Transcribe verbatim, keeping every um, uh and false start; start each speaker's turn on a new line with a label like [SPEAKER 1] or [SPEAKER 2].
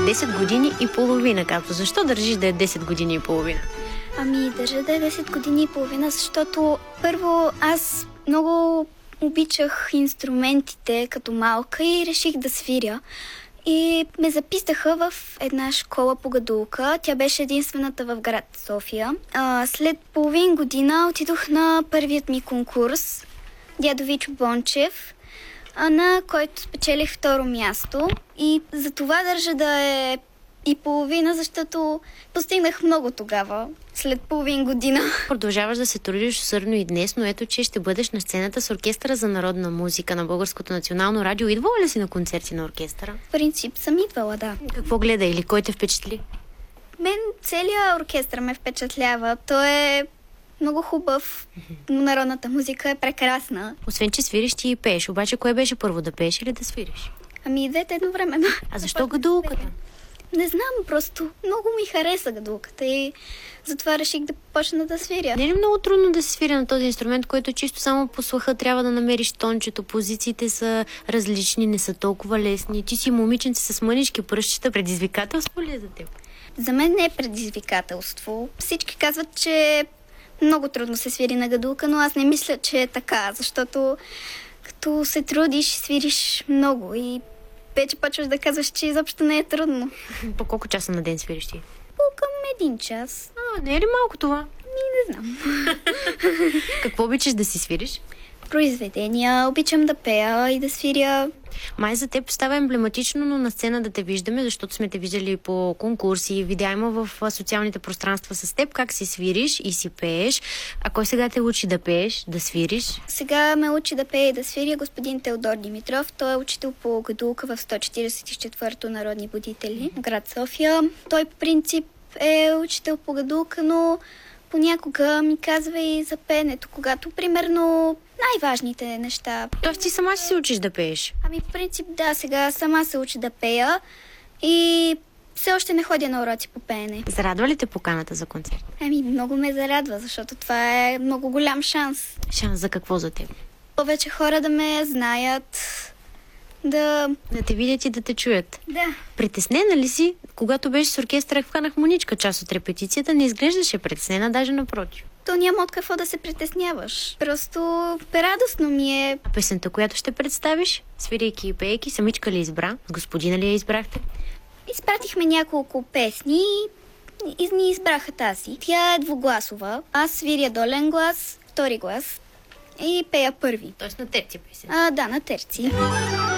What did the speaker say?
[SPEAKER 1] десет години и половина, както. Защо държиш да е десет години и половина?
[SPEAKER 2] Ами, държа да е десет години и половина, защото първо аз много обичах инструментите като малка и реших да свиря. И ме записаха в една школа по гадулка. Тя беше единствената в град София. А, след половин година отидох на първият ми конкурс, Дядо Вичо Бончев, на който спечелих второ място. И за това държа да е и половина, защото постигнах много тогава, след половин година.
[SPEAKER 1] Продължаваш да се трудиш усърдно и днес, но ето, че ще бъдеш на сцената с Оркестъра за народна музика на Българското национално радио. Идвала ли си на концерти на оркестъра?
[SPEAKER 2] В принцип съм идвала, да.
[SPEAKER 1] Какво гледа или кой те впечатли?
[SPEAKER 2] Мен целият оркестър ме впечатлява. Той е много хубав. Народната музика е прекрасна.
[SPEAKER 1] Освен, че свириш, ти и пееш. Обаче, кое беше първо, да пееш или да свириш?
[SPEAKER 2] Ами и двете едновременно.
[SPEAKER 1] А защо гадулката?
[SPEAKER 2] Не знам, просто много ми хареса гадулката и затова реших да почна да свиря.
[SPEAKER 1] Не е ли много трудно да се свиря на този инструмент, който чисто само по слуха трябва да намериш тончето, позициите са различни, не са толкова лесни. Ти си момиченце с мънички пръстчета, предизвикателство ли е за теб?
[SPEAKER 2] За мен не е предизвикателство. Всички казват, че много трудно се свири на гадулка, но аз не мисля, че е така, защото като се трудиш, свириш много и вече почваш да казваш, че изобщо не е трудно.
[SPEAKER 1] По колко часа на ден свириш ти?
[SPEAKER 2] По към един час.
[SPEAKER 1] А, не е ли малко това?
[SPEAKER 2] Ми, не знам.
[SPEAKER 1] Какво обичаш да си свириш?
[SPEAKER 2] Произведения, обичам да пея и да свиря.
[SPEAKER 1] Май за теб става емблематично, но на сцена да те виждаме, защото сме те виждали по конкурси, видеа има в социалните пространства с теб, как си свириш и си пееш. А кой сега те учи да пееш, да свириш?
[SPEAKER 2] Сега ме учи да пея и да свиря господин Теодор Димитров. Той е учител по гадулка в сто четиридесет и четвърто Народни будители в град София. Той по принцип е учител по гадулка, но понякога ми казва и за пеенето, когато примерно най-важните неща.
[SPEAKER 1] Тоест ти сама си се учиш да пееш?
[SPEAKER 2] Ами в принцип да, сега сама се учи да пея и все още не ходя на уроци по пеене.
[SPEAKER 1] Зарадва ли те поканата за концерт?
[SPEAKER 2] Ами много ме зарадва, защото това е много голям шанс.
[SPEAKER 1] Шанс за какво за теб?
[SPEAKER 2] Повече хора да ме знаят, да...
[SPEAKER 1] Да те видят и да те чуят.
[SPEAKER 2] Да.
[SPEAKER 1] Притеснена ли си? Когато беше с оркестъра, вканах Моничка част от репетицията, не изглеждаше притеснена, даже напротив.
[SPEAKER 2] То няма от какво да се притесняваш. Просто радостно ми е.
[SPEAKER 1] А песента, която ще представиш, свирейки и пеейки, самичка ли избра? Господина ли я избрахте?
[SPEAKER 2] Изпратихме няколко песни и ни избраха тази. Тя е двугласова. Аз свиря долен глас, втори глас и пея първи.
[SPEAKER 1] Тоест на терци песен.
[SPEAKER 2] А, да, на терци.